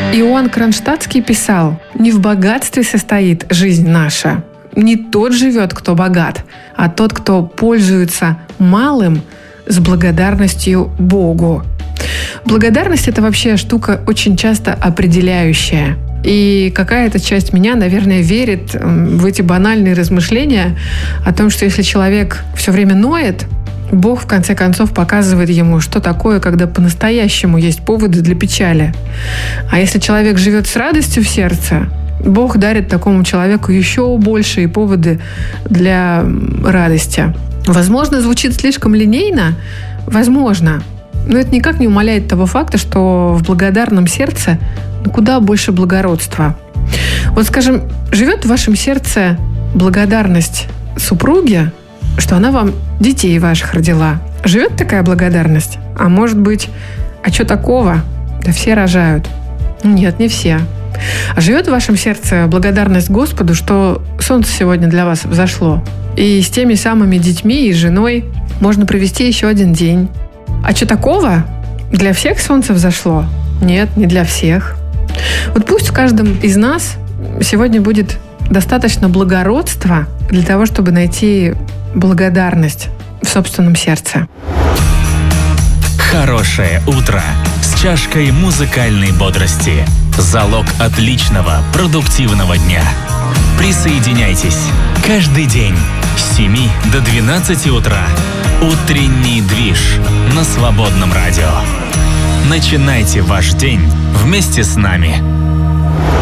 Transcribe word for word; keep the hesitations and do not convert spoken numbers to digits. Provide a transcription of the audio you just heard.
Иоанн Кронштадтский писал: «Не в богатстве состоит жизнь наша. Не тот живет, кто богат, а тот, кто пользуется малым с благодарностью Богу». Благодарность – это вообще штука очень часто определяющая. И какая-то часть меня, наверное, верит в эти банальные размышления о том, что если человек все время ноет, Бог в конце концов показывает ему, что такое, когда по-настоящему есть поводы для печали. А если человек живет с радостью в сердце, Бог дарит такому человеку еще большие поводы для радости. Возможно, звучит слишком линейно, возможно, но это никак не умаляет того факта, что в благодарном сердце куда больше благородства. Вот, скажем, живет в вашем сердце благодарность супруге, что она вам детей ваших родила. Живет такая благодарность? А может быть, а что такого? Да все рожают. Нет, не все. А живет в вашем сердце благодарность Господу, что солнце сегодня для вас взошло. И с теми самыми детьми и женой можно провести еще один день. А что такого? Для всех солнце взошло? Нет, не для всех. Вот пусть в каждом из нас сегодня будет достаточно благородства для того, чтобы найти благодарность в собственном сердце. Хорошее утро с чашкой музыкальной бодрости. Залог отличного, продуктивного дня. Присоединяйтесь каждый день с семи до двенадцати утра. Утренний движ на Свободном радио. Начинайте ваш день вместе с нами.